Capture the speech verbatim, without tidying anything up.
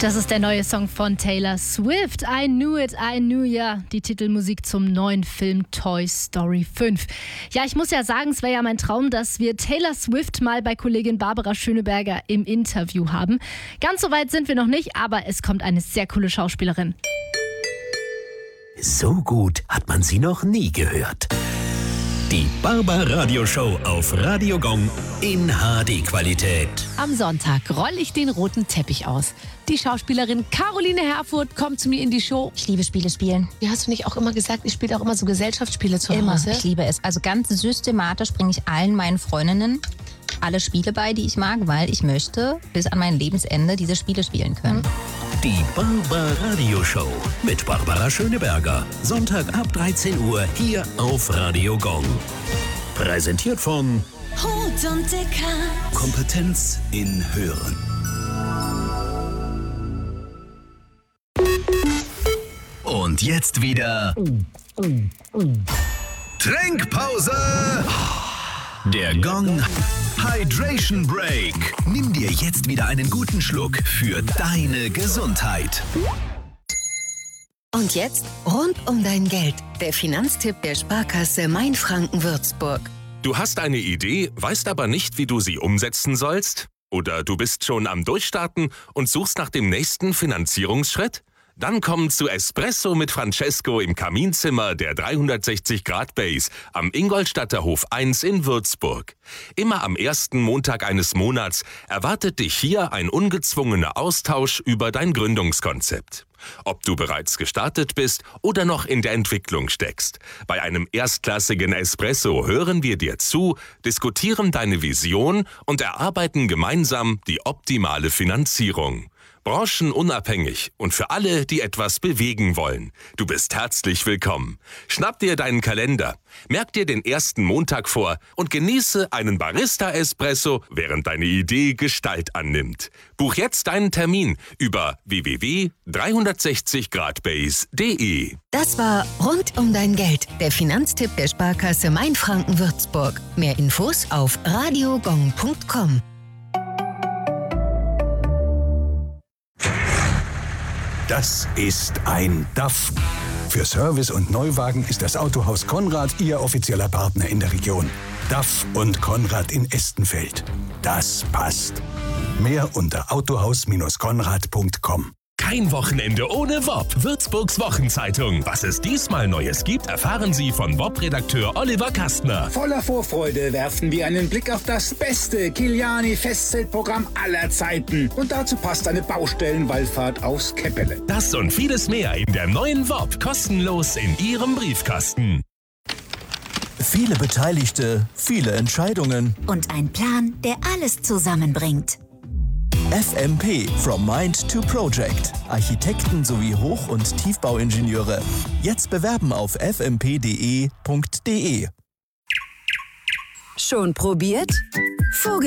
Das ist der neue Song von Taylor Swift. I Knew It, I Knew Ya. Die Titelmusik zum neuen Film Toy Story fünf. Ja, ich muss ja sagen, es wäre ja mein Traum, dass wir Taylor Swift mal bei Kollegin Barbara Schöneberger im Interview haben. Ganz so weit sind wir noch nicht, aber es kommt eine sehr coole Schauspielerin. So gut hat man sie noch nie gehört. Die Barbara-Radio-Show auf Radio Gong in H D-Qualität. Am Sonntag rolle ich den roten Teppich aus. Die Schauspielerin Caroline Herfurth kommt zu mir in die Show. Ich liebe Spiele spielen. Wie hast du nicht auch immer gesagt, ich spiele auch immer so Gesellschaftsspiele zu Immer. Hause? Ich liebe es. Also ganz systematisch bringe ich allen meinen Freundinnen alle Spiele bei, die ich mag, weil ich möchte bis an mein Lebensende diese Spiele spielen können. Die Barbara-Radio-Show mit Barbara Schöneberger. Sonntag ab dreizehn Uhr hier auf Radio Gong. Präsentiert von Rot und Dicker. Kompetenz in Hören. Und jetzt wieder Trinkpause. Der Gong Hydration Break. Nimm dir jetzt wieder einen guten Schluck für deine Gesundheit. Und jetzt rund um dein Geld. Der Finanztipp der Sparkasse Mainfranken-Würzburg. Du hast eine Idee, weißt aber nicht, wie du sie umsetzen sollst? Oder du bist schon am Durchstarten und suchst nach dem nächsten Finanzierungsschritt? Dann komm zu Espresso mit Francesco im Kaminzimmer der dreihundertsechzig Grad Base am Ingolstadter Hof eins in Würzburg. Immer am ersten Montag eines Monats erwartet dich hier ein ungezwungener Austausch über dein Gründungskonzept. Ob du bereits gestartet bist oder noch in der Entwicklung steckst. Bei einem erstklassigen Espresso hören wir dir zu, diskutieren deine Vision und erarbeiten gemeinsam die optimale Finanzierung. Branchenunabhängig und für alle, die etwas bewegen wollen. Du bist herzlich willkommen. Schnapp dir deinen Kalender, merk dir den ersten Montag vor und genieße einen Barista-Espresso, während deine Idee Gestalt annimmt. Buch jetzt deinen Termin über w w w punkt dreihundertsechzig grad base punkt d e. Das war Rund um dein Geld. Der Finanztipp der Sparkasse Mainfranken-Würzburg. Mehr Infos auf radiogong punkt com. Das ist ein D A F. Für Service und Neuwagen ist das Autohaus Konrad Ihr offizieller Partner in der Region. D A F und Konrad in Estenfeld. Das passt. Mehr unter autohaus Bindestrich konrad punkt com. Kein Wochenende ohne W O P. Würzburgs Wochenzeitung. Was es diesmal Neues gibt, erfahren Sie von W O P-Redakteur Oliver Kastner. Voller Vorfreude werfen wir einen Blick auf das beste Kiliani-Festzeltprogramm aller Zeiten. Und dazu passt eine Baustellenwallfahrt aus Keppele. Das und vieles mehr in der neuen W O P. Kostenlos in Ihrem Briefkasten. Viele Beteiligte, viele Entscheidungen. Und ein Plan, der alles zusammenbringt. F M P, From Mind to Project. Architekten sowie Hoch- und Tiefbauingenieure. Jetzt bewerben auf f m p punkt d e punkt d e. Schon probiert? Vogel